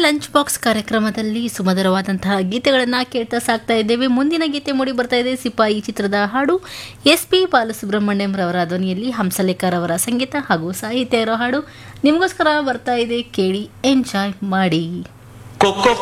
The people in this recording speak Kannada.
ಲಂಚ್ ಬಾಕ್ಸ್ ಕಾರ್ಯಕ್ರಮದಲ್ಲಿ ಸುಮಧುರವಾದಂತಹ ಗೀತೆಗಳನ್ನು ಕೇಳ್ತಾ ಸಾಕ್ತಾ ಇದ್ದೇವೆ. ಮುಂದಿನ ಗೀತೆ ಮೂಡಿ ಬರ್ತಾ ಇದೆ ಸಿಪಾಯಿ ಚಿತ್ರದ ಹಾಡು. SP ಬಾಲಸುಬ್ರಹ್ಮಣ್ಯಂ ರವರ ಧ್ವನಿಯಲ್ಲಿ ಹಂಸಲೇಖರ್ ಅವರ ಸಂಗೀತ ಹಾಗೂ ಸಾಹಿತ್ಯ ಇರೋ ಹಾಡು ನಿಮಗೋಸ್ಕರ ಬರ್ತಾ ಇದೆ. ಕೇಳಿ, ಎಂಜಾಯ್ ಮಾಡಿ. ಕೊಕ್ಕೋ